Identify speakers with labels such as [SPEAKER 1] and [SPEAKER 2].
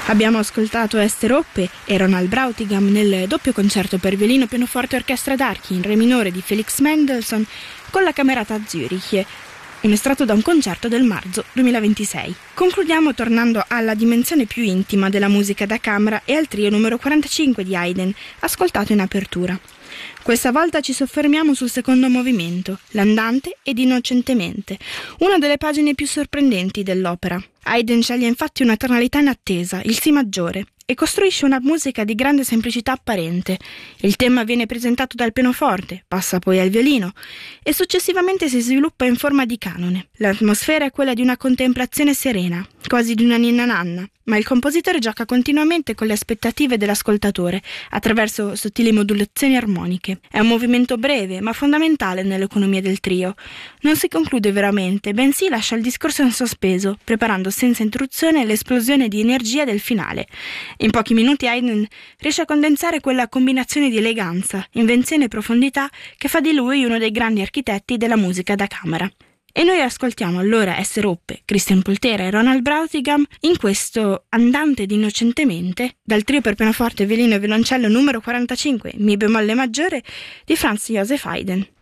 [SPEAKER 1] Abbiamo ascoltato Ester Hoppe e Ronald Brautigam nel doppio concerto per violino, pianoforte e orchestra d'archi in re minore di Felix Mendelssohn con la Camerata Zürich, un estratto da un concerto del marzo 2026. Concludiamo tornando alla dimensione più intima della musica da camera e al trio numero 45 di Haydn, ascoltato in apertura. Questa volta ci soffermiamo sul secondo movimento, l'Andante ed Innocentemente, una delle pagine più sorprendenti dell'opera. Haydn sceglie infatti una tonalità inattesa, il Si maggiore, e costruisce una musica di grande semplicità apparente. Il tema viene presentato dal pianoforte, passa poi al violino e successivamente si sviluppa in forma di canone. L'atmosfera è quella di una contemplazione serena, quasi di una ninna nanna, ma il compositore gioca continuamente con le aspettative dell'ascoltatore attraverso sottili modulazioni armoniche. È un movimento breve ma fondamentale nell'economia del trio. Non si conclude veramente, bensì lascia il discorso in sospeso, preparando senza interruzione l'esplosione di energia del finale. In pochi minuti Haydn riesce a condensare quella combinazione di eleganza, invenzione e profondità che fa di lui uno dei grandi architetti della musica da camera. E noi ascoltiamo allora Ester Hoppe, Christian Poltera e Ronald Brautigam in questo Andante di Innocentemente dal trio per pianoforte, violino e violoncello numero 45 Mi bemolle maggiore di Franz Joseph Haydn.